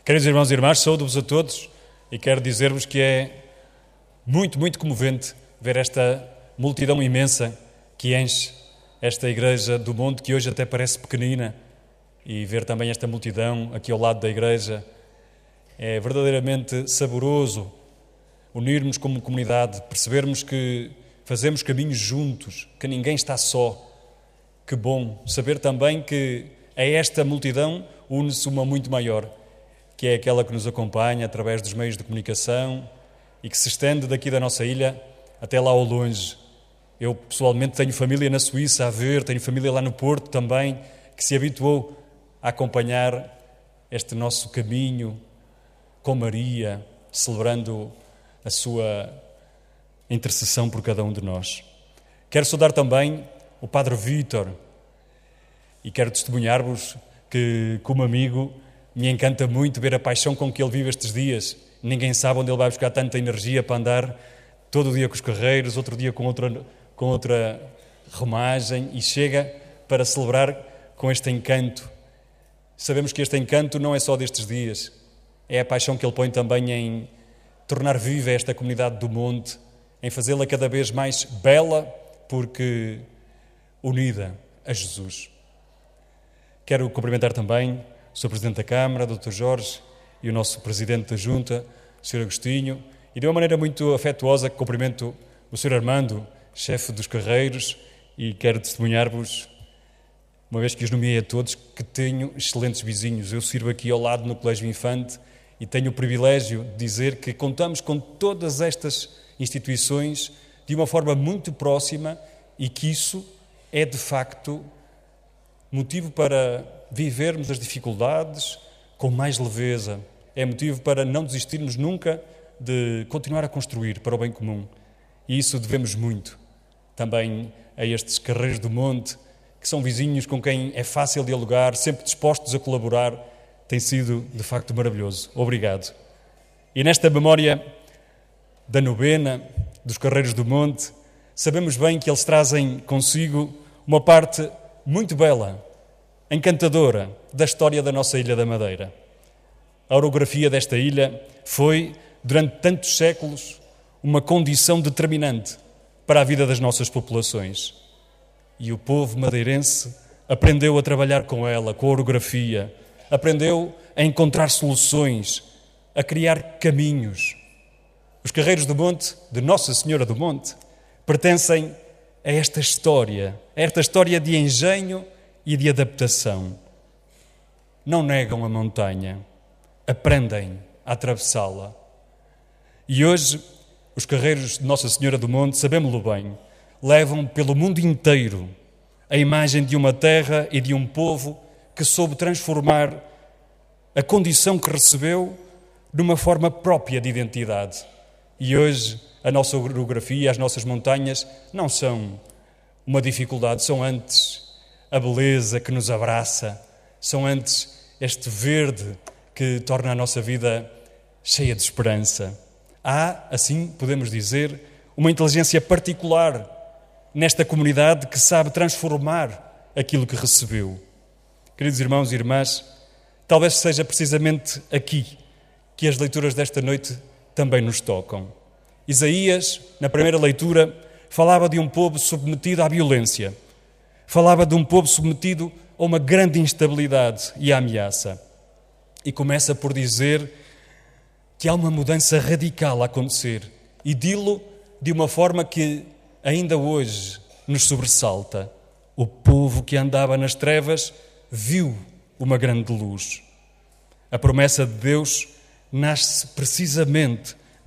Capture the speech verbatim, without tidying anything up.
Queridos irmãos e irmãs, saúdo-vos a todos e quero dizer-vos que é muito, muito comovente ver esta multidão imensa que enche esta igreja do monte, que hoje até parece pequenina, e ver também esta multidão aqui ao lado da igreja. É verdadeiramente saboroso unirmos como comunidade, percebermos que fazemos caminhos juntos, que ninguém está só. Que bom saber também que a esta multidão une-se uma muito maior, que é aquela que nos acompanha através dos meios de comunicação e que se estende daqui da nossa ilha até lá ao longe. Eu, pessoalmente, tenho família na Suíça a ver, tenho família lá no Porto também, que se habituou a acompanhar este nosso caminho com Maria, celebrando a sua intercessão por cada um de nós. Quero saudar também o Padre Vítor e quero testemunhar-vos que, como amigo, me encanta muito ver a paixão com que ele vive estes dias. Ninguém sabe onde ele vai buscar tanta energia para andar todo o dia com os carreiros, outro dia com outra, com outra remagem, e chega para celebrar com este encanto. Sabemos que este encanto não é só destes dias, é a paixão que ele põe também em tornar viva esta comunidade do monte, em fazê-la cada vez mais bela, porque unida a Jesus. Quero cumprimentar também o senhor Presidente da Câmara, doutor Jorge, e o nosso Presidente da Junta, o senhor Agostinho, e de uma maneira muito afetuosa cumprimento o senhor Armando, chefe dos carreiros, e quero testemunhar-vos, uma vez que os nomeei a todos, que tenho excelentes vizinhos. Eu sirvo aqui ao lado no Colégio Infante e tenho o privilégio de dizer que contamos com todas estas instituições de uma forma muito próxima e que isso é, de facto, motivo para vivermos as dificuldades com mais leveza. É motivo para não desistirmos nunca de continuar a construir para o bem comum. E isso devemos muito também a estes carreiros do monte, que são vizinhos com quem é fácil dialogar, sempre dispostos a colaborar. Tem sido, de facto, maravilhoso. Obrigado. E nesta memória da novena dos Carreiros do Monte, sabemos bem que eles trazem consigo uma parte muito bela, encantadora, da história da nossa Ilha da Madeira. A orografia desta ilha foi, durante tantos séculos, uma condição determinante para a vida das nossas populações. E o povo madeirense aprendeu a trabalhar com ela, com a orografia, aprendeu a encontrar soluções, a criar caminhos. Os Carreiros do Monte, de Nossa Senhora do Monte, pertencem a esta história, a esta história de engenho e de adaptação. Não negam a montanha, aprendem a atravessá-la. E hoje, os Carreiros de Nossa Senhora do Monte, sabemos-lo bem, levam pelo mundo inteiro a imagem de uma terra e de um povo que soube transformar a condição que recebeu numa forma própria de identidade. E hoje a nossa orografia, as nossas montanhas não são uma dificuldade, são antes a beleza que nos abraça, são antes este verde que torna a nossa vida cheia de esperança. Há, assim podemos dizer, uma inteligência particular nesta comunidade que sabe transformar aquilo que recebeu. Queridos irmãos e irmãs, talvez seja precisamente aqui que as leituras desta noite também nos tocam. Isaías, na primeira leitura, falava de um povo submetido à violência, falava de um povo submetido a uma grande instabilidade e à ameaça. E começa por dizer que há uma mudança radical a acontecer e dilo de uma forma que ainda hoje nos sobressalta. O povo que andava nas trevas viu uma grande luz. A promessa de Deus nasce precisamente